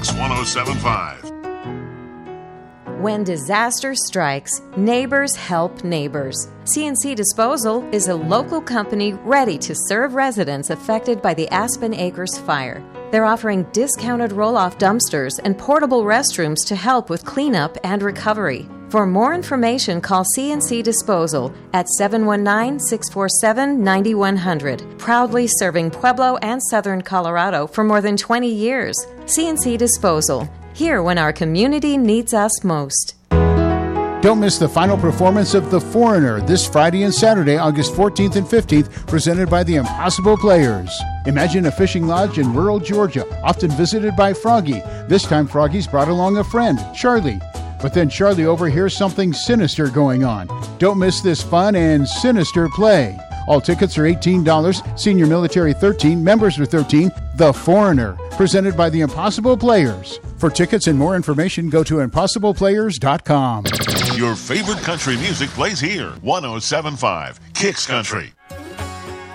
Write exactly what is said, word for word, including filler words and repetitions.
Kicks one oh seven point five. When disaster strikes, neighbors help neighbors. C and C Disposal is a local company ready to serve residents affected by the Aspen Acres fire. They're offering discounted roll-off dumpsters and portable restrooms to help with cleanup and recovery. For more information, call C and C Disposal at seven one nine, six four seven, nine one zero zero. Proudly serving Pueblo and Southern Colorado for more than twenty years. C and C Disposal. Here when our community needs us most. Don't miss the final performance of The Foreigner this Friday and Saturday, August fourteenth and fifteenth, presented by the Impossible Players. Imagine a fishing lodge in rural Georgia, often visited by Froggy. This time Froggy's brought along a friend, Charlie. But then Charlie overhears something sinister going on. Don't miss this fun and sinister play. All tickets are eighteen dollars, senior military thirteen dollars, members are thirteen dollars. The Foreigner, presented by the Impossible Players. For tickets and more information, go to impossible players dot com. Your favorite country music plays here. one oh seven point five Kicks Country.